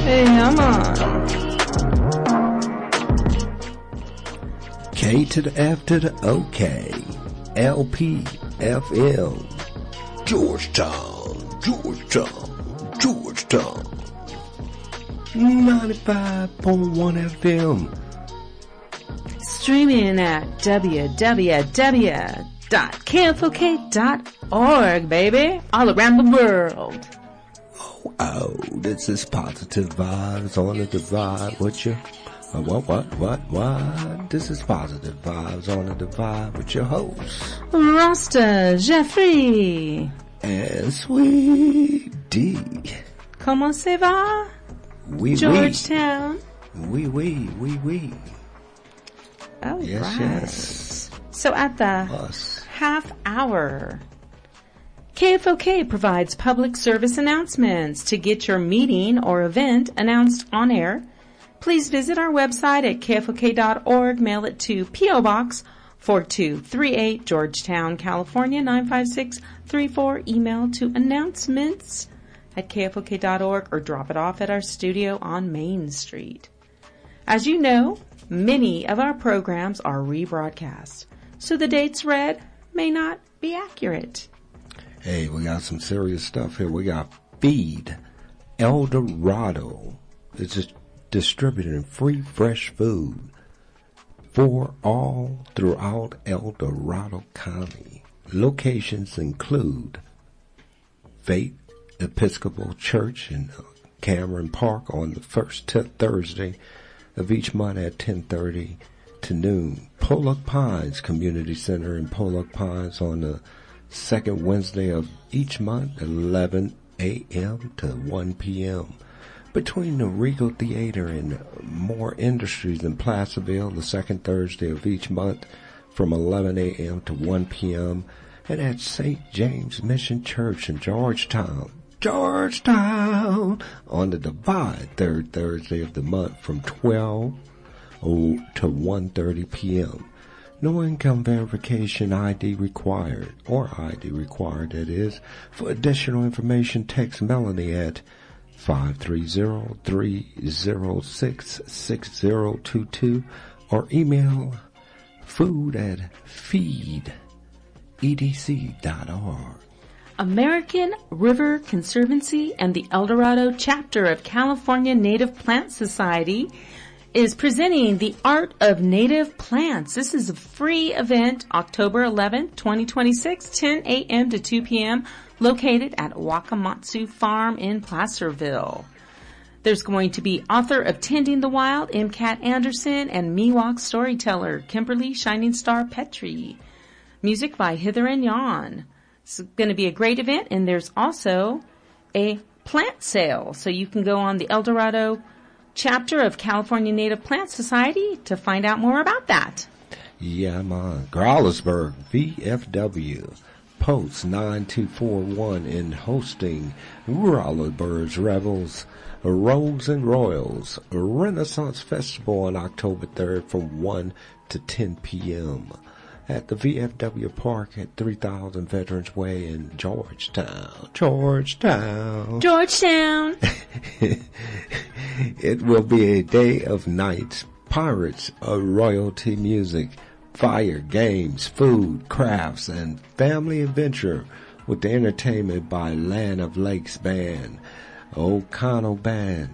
Hey, I'm on. K to the F to the OK. LP, FM. Georgetown, Georgetown, Georgetown. 95.1 FM. Streaming at www.kfok.org, baby. All around the world. Oh, this is Positive Vibes on the Divide with you. What? This is Positive Vibes on the Divide with your host, Rasta Jeffrey. And Sweet D. Comment ça va? Oui, Georgetown. Oui. Oh, yes, right. Yes. So at the half hour, KFOK provides public service announcements. To get your meeting or event announced on air, please visit our website at kfok.org. Mail it to P.O. Box 4238, Georgetown, California, 95634. Email to announcements at kfok.org or drop it off at our studio on Main Street. As you know, many of our programs are rebroadcast, so the dates read may not be accurate. Hey, we got some serious stuff here. We got Feed El Dorado. It's just distributing free fresh food for all throughout El Dorado County. Locations include Faith Episcopal Church in Cameron Park on the first Thursday of each month at 10:30 to noon. Pollock Pines Community Center in Pollock Pines on the second Wednesday of each month, 11 a.m. to 1 p.m. Between the Regal Theater and More Industries in Placerville, the second Thursday of each month from 11 a.m. to 1 p.m. and at St. James Mission Church in Georgetown, on the Divide, third Thursday of the month from 12 to 1:30 p.m. No income verification ID required, that is. For additional information, text Melanie at 530-306-6022 or email food@feededc.org. American River Conservancy and the El Dorado chapter of California Native Plant Society is presenting the Art of Native Plants. This is a free event, October 11th, 2026, 10 a.m. to 2 p.m., located at Wakamatsu Farm in Placerville. There's going to be author of Tending the Wild, MCAT Anderson, and Miwok storyteller, Kimberly Shining Star Petrie. Music by Hither and Yon. It's going to be a great event, and there's also a plant sale. So you can go on the El Dorado chapter of California Native Plant Society to find out more about that. Yeah, I'm on Growlersburg, VFW, Post 9241 in hosting Growlersburg's Revels, Rogues and Royals, Renaissance Festival on October 3rd from 1 to 10 p.m. at the VFW Park at 3000 Veterans Way in Georgetown. It will be a day of nights, pirates, royalty music, fire, games, food, crafts, and family adventure with the entertainment by Land of Lakes Band, O'Connell Band.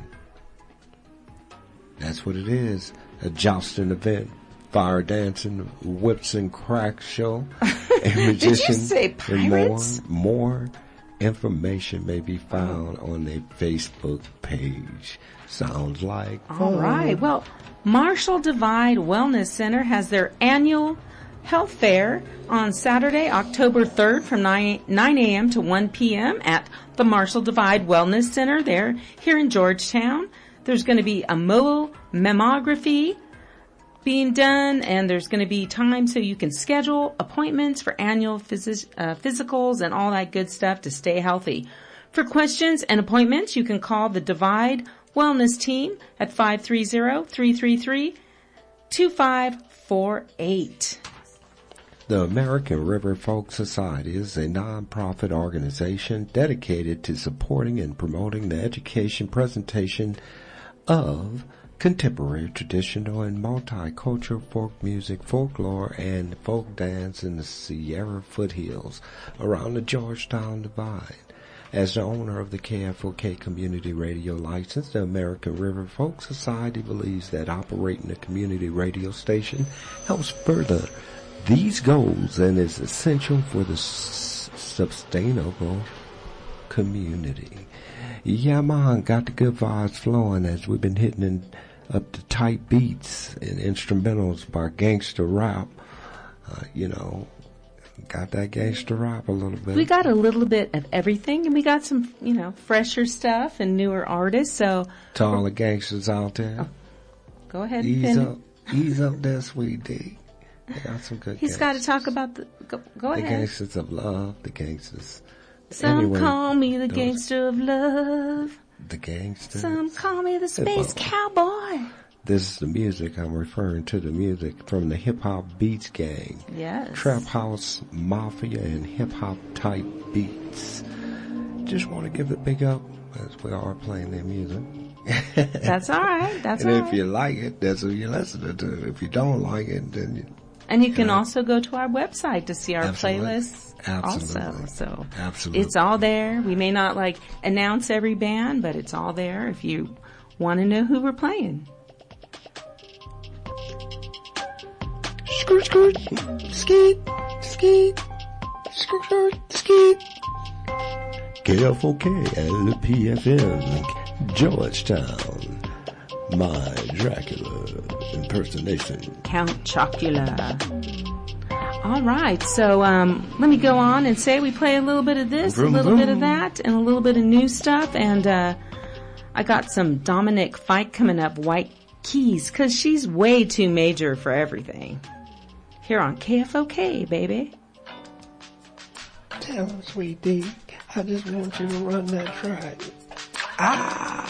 That's what it is. A jousting event, fire dancing, whips and crack show, and magician. Did you say pirates? And more information may be found on their Facebook page. Sounds like fun. All right. Well, Marshall Divide Wellness Center has their annual health fair on Saturday, October 3rd from 9 a.m. to 1 p.m. at the Marshall Divide Wellness Center there here in Georgetown. There's going to be a mobile mammography being done, and there's going to be time so you can schedule appointments for annual physicals and all that good stuff to stay healthy. For questions and appointments, you can call the Divide Wellness Team at 530-333-2548. The American River Folk Society is a non-profit organization dedicated to supporting and promoting the education, presentation of contemporary, traditional, and multicultural folk music, folklore, and folk dance in the Sierra foothills around the Georgetown Divide. As the owner of the KFOK community radio license, the American River Folk Society believes that operating a community radio station helps further these goals and is essential for the sustainable community. Yeah, man, got the good vibes flowing as we've been hitting up the tight beats and instrumentals by gangster rap. Got that gangster rap a little bit. We got a little bit of everything, and we got some, fresher stuff and newer artists. So to all the gangsters out there, go ahead. Ease up there, sweet D. They got some good. He's got to talk about go ahead. The gangsters of love, the gangsters. Some call me the gangster of love. The gangster. Some call me the space cowboy. This is the music I'm referring to, the music from the Hip Hop Beats Gang. Yes. Trap House Mafia and hip hop type beats. Just want to give it a big up as we are playing their music. That's all right. That's and all if right. you like it, that's what you're listening to. If you don't like it, then And you can also go to our website to see our playlists Absolutely. also. So Absolutely. It's all there. We may not announce every band, but it's all there if you want to know who we're playing. Skirt, skirt, skeet, skeet, skirt, skirt, skeet. KFOK LPFM, Georgetown. My Dracula impersonation. Count Chocula. All right, so let me go on and say we play a little bit of this, a little bit of that, and a little bit of new stuff. And I got some Dominic Fike coming up, White Keys, because she's way too major for everything. Here on KFOK, baby. Tell him, sweet D, I just want you to run that track. Ah!